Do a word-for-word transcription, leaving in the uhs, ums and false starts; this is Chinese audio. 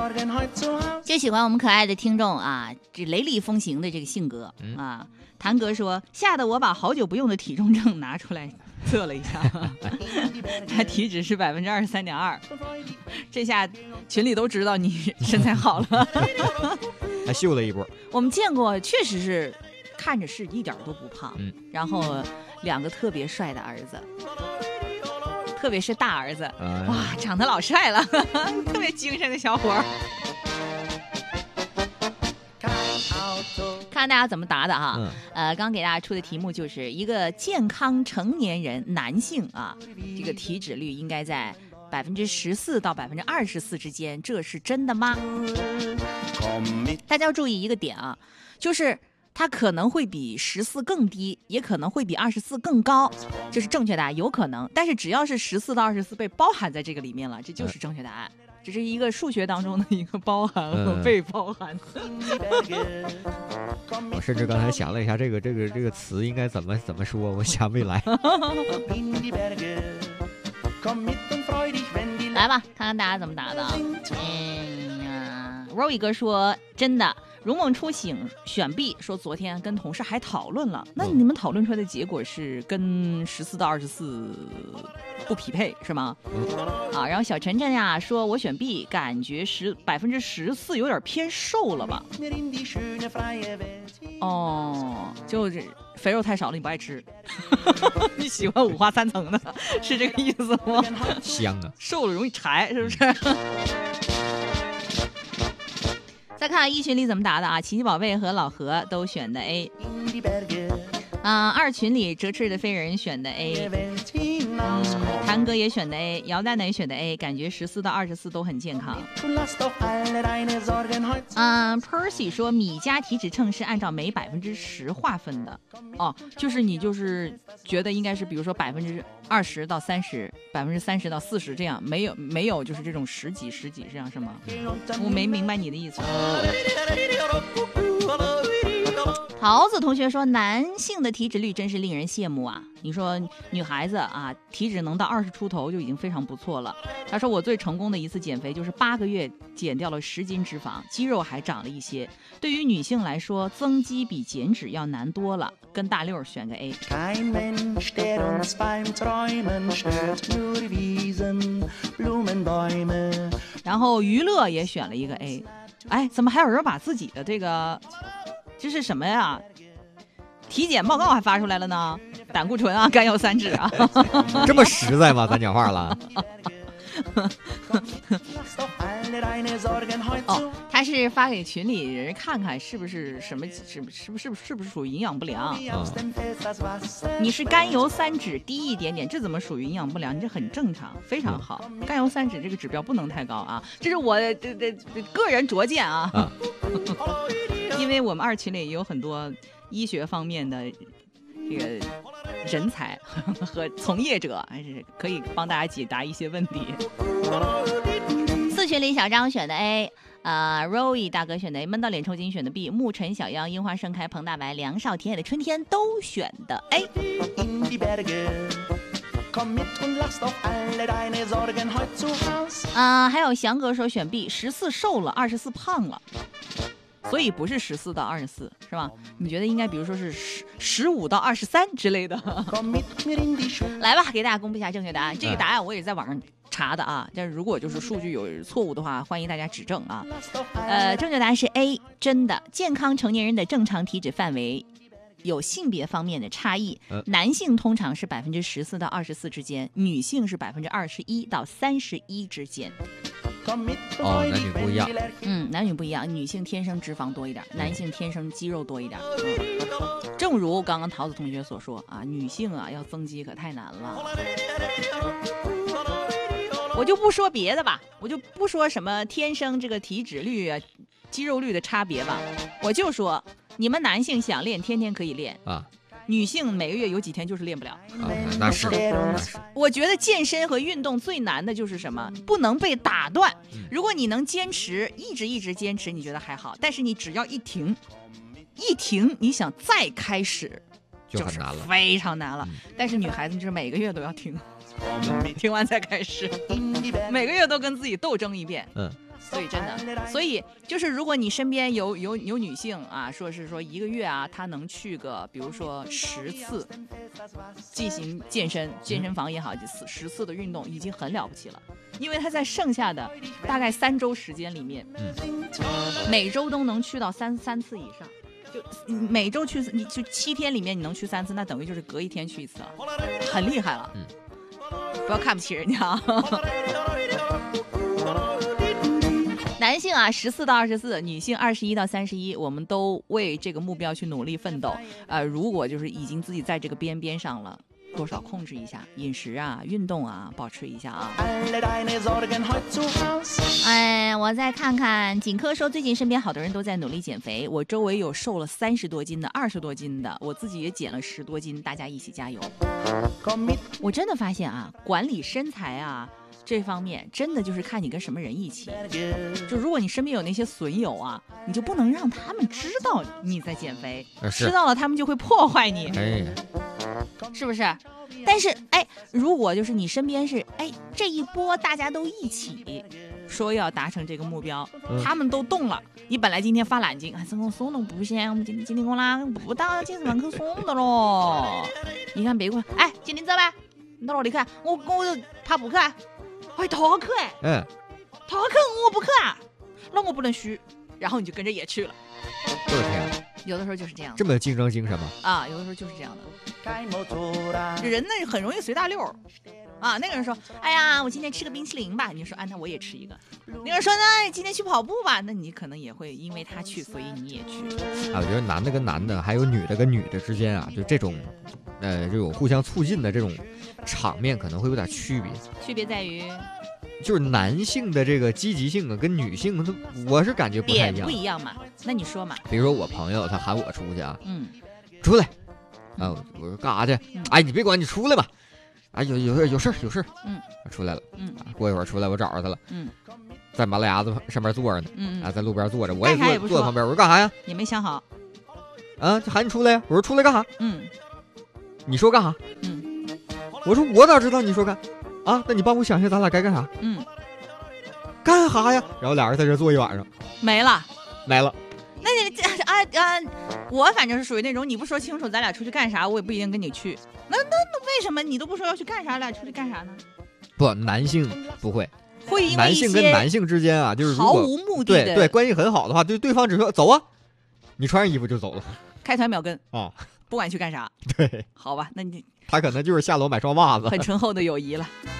就喜欢我们可爱的听众啊，这雷厉风行的这个性格、嗯、啊。谭哥说，吓得我把好久不用的体重证拿出来测了一下，他体脂是百分之二十三点二，这下群里都知道你身材好了， 还秀了一波。 我们见过，确实是看着是一点都不胖， 嗯， 然后两个特别帅的儿子。特别是大儿子、哎、哇，长得老帅了，特别精神的小伙儿。看大家怎么答的哈、嗯、呃，刚给大家出的题目就是一个健康成年人男性啊，这个体脂率应该在百分之十四到百分之二十四之间，这是真的吗？大家要注意一个点啊，就是它可能会比十四更低，也可能会比二十四更高，这是正确答案，有可能。但是只要是十四到二十四被包含在这个里面了，这就是正确答案。这是一个数学当中的一个包含和被包含。 嗯、我甚至刚才想了一下，这个这个这个词应该怎么怎么说，我想不来。 来吧，看看大家怎么答的。嗯呀 ，Roy 哥说真的。如梦初醒选 B 说昨天跟同事还讨论了，那你们讨论出来的结果是跟十四到二十四不匹配是吗？啊，然后小晨晨呀说我选 B， 感觉十百分之十四有点偏瘦了吧？哦，就是肥肉太少了，你不爱吃，你喜欢五花三层的，是这个意思吗？ 香啊， 瘦了容易柴，是不是？再看一群里怎么答的啊，奇奇宝贝和老何都选的 A， 啊、呃，二群里折翅的飞人选的 A， 嗯，谭哥也选的 A， 姚蛋蛋也选的 A， 感觉十四到二十四都很健康。嗯、呃、，Percy 说米家体脂秤是按照每百分之十划分的，哦，就是你就是觉得应该是比如说百分之二十到三十，百分之三十到四十这样，没有没有就是这种十几十几这样是吗？我没明白你的意思。桃子同学说男性的体脂率真是令人羡慕啊，你说女孩子啊体脂能到二十出头就已经非常不错了。他说我最成功的一次减肥就是八个月减掉了十斤脂肪，肌肉还长了一些。对于女性来说增肌比减脂要难多了，跟大六选个 A。 然后娱乐也选了一个 A。 哎，怎么还有人把自己的这个这是什么呀？体检报告还发出来了呢，胆固醇啊，甘油三酯啊， 这么实在吗？咱讲话了。 哦，他是发给群里人看看是不是什么，是不是是不是是不是属于营养不良？嗯、你是甘油三酯低一点点，这怎么属于营养不良？你这很正常，非常好。嗯、甘油三酯这个指标不能太高啊，这是我的这这个人拙见啊。啊因为我们二群里也有很多医学方面的这个人才和从业者，还是可以帮大家解答一些问题。四群里小张选的 A， 呃 Roy 大哥选的 A， 闷到脸抽筋选的 B， 沐晨小妖樱花盛开彭大白梁少田野的春天都选的 A。啊、呃，还有翔哥说选 B， 十四瘦了，二十四胖了。所以不是十四到二十四是吧？你觉得应该比如说是十十五到二十三之类的？来吧，给大家公布一下正确答案。这个答案我也在网上查的啊，但是如果就是数据有错误的话，欢迎大家指正啊。呃，正确答案是 A， 真的，健康成年人的正常体脂范围有性别方面的差异，男性通常是百分之十四到二十四之间，女性是百分之二十一到三十一之间。 哦，男女不一样。 嗯，男女不一样，女性天生脂肪多一点，男性天生肌肉多一点。嗯、正如刚刚桃子同学所说啊，女性啊要增肌可太难了。我就不说别的吧，我就不说什么天生这个体脂率啊、肌肉率的差别吧，我就说你们男性想练，天天可以练啊。女性每个月有几天就是练不了啊，那是那是。 我觉得健身和运动最难的就是什么？不能被打断。如果你能坚持，一直一直坚持，你觉得还好。但是你只要一停，一停，你想再开始， 就很难了， 非常难了。但是女孩子就是每个月都要停，停完再开始，每个月都跟自己斗争一遍。嗯。 所以真的，所以就是如果你身边有有有女性啊，说是说一个月啊，她能去个比如说十次进行健身，健身房也好，十次的运动已经很了不起了，因为她在剩下的大概三周时间里面，嗯、每周都能去到三三次以上。就每周去，你就七天里面你能去三次，那等于就是隔一天去一次了，很厉害了。嗯，不要看不起人家啊。男性啊，十四到二十四，女性二十一到三十一，我们都为这个目标去努力奋斗。呃，如果就是已经自己在这个边边上了，多少控制一下饮食啊、运动啊，保持一下啊。哎，我再看看，锦科说最近身边好多人都在努力减肥，我周围有瘦了三十多斤的、二十多斤的，我自己也减了十多斤，大家一起加油。我真的发现啊，管理身材啊。这方面真的就是看你跟什么人一起，就如果你身边有那些损友啊，你就不能让他们知道你在减肥，知道了他们就会破坏你，哎，是不是？但是哎，如果就是你身边是哎这一波大家都一起说要达成这个目标，嗯、他们都动了，你本来今天发懒劲，哎，这个松动不行，我们今天今天我啦不到健身房去松的咯。你看别个，哎，今天走吧，你到哪里去？我我跑步去。哎，他去哎，嗯，他去我不去啊，那我不能输，然后你就跟着也去了。 我的天， 有的时候就是这样， 这么有竞争精神吗？ 啊，有的时候就是这样的。人呢很容易随大溜啊。那个人说：“哎呀，我今天吃个冰淇淋吧。”你就说：“啊，那我也吃一个。”那个人说：“那今天去跑步吧。”那你可能也会因为他去，所以你也去。 啊，我觉得男的跟男的，还有女的跟女的之间啊，就这种，呃，这种互相促进的这种场面可能会有点区别。 区别在于。 就是男性的这个积极性啊，跟女性的，我是感觉不太一样， 不一样嘛。那你说嘛？ 比如说我朋友他喊我出去啊， 嗯， 出来，啊，我说干啥去？嗯、哎，你别管，你出来吧。哎，有有有事有事，嗯，出来了，嗯，过一会儿出来我找着他了，嗯，在马路牙子上面坐着呢，嗯啊，在路边坐着，我也坐坐旁边，我说干啥呀？ 也没想好， 啊，就喊你出来呀。我说出来干啥？ 嗯， 你说干啥？嗯，我说我咋知道你说干？啊，那你帮我想一下，咱俩该干啥？ 嗯， 干啥呀？然后俩人在这坐一晚上， 没了， 没了。 那你啊啊，我反正是属于那种你不说清楚，咱俩出去干啥，我也不一定跟你去。那那那为什么你都不说要去干啥，俩出去干啥呢？ 不，男性不会， 会因为男性跟男性之间啊，就是如果毫无目的的， 对对，关系很好的话，对对方只说走啊，你穿上衣服就走了， 开团秒跟啊， 不管去干啥。 对， 好吧，那你。 他可能就是下楼买双袜子， 很醇厚的友谊了。